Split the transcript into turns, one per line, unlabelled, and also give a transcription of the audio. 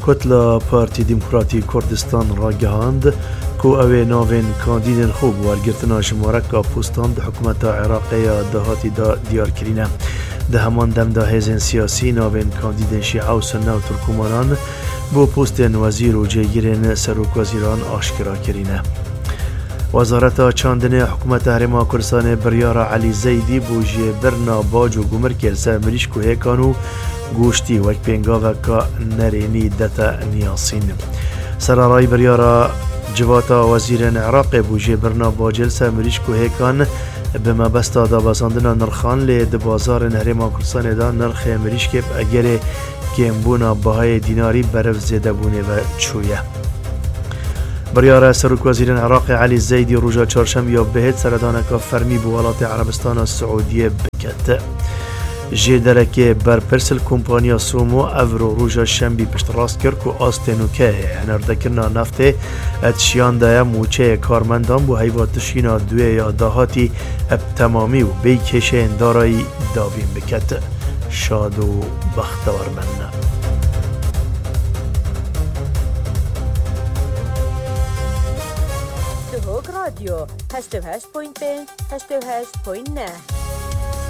کتلا پارتی دموکراتی کردستان را گهاند که اوه ناوین کاندیدین خوب ورگرتنا شمارک پوستان ده حکومت عراقی دهاتی دیار کرینه. ده همان دم ده هزین سیاسی ناوین کاندیدین شیعه و سنه و ترکمانان بو پوستین وزیر و جیگیرین سروک وزیران آشکرا کرینه. وزارت چاندن حکومت هرما کردستان بریار علی زیدی بوجی برنا باج و گمر کرسه مریش که هیکانو گوشتی وک پینگاوه که نرینی دتا نیاسین. سرارای بریار جواتا وزیرین عراق بوجی برنا باجلسه مریش که هیکان به مبستا دا بازاندنا نرخان لی ده بازار هرما کردستان دا نرخ مریش که اگر کمبونا باهای دیناری برف زیده بونه و چویه. بریار سروک وزیرین عراق علی زیدی روژا چهارشنبه یا بهت سردانکا فرمی بولات عربستان سعودیه بکت. جدرک بر پرسل کمپانیا سومو افرو روژا شنبی پشت راست کرد که آستنوکه هنردکرنا نفته اتشیان دایا موچه کارمندان بو حیواتشینا دوی یا داهاتی اب تمامی و بی کشین دارایی دابین بکت. شاد و بختور منه.
رادیو 88.5 88.9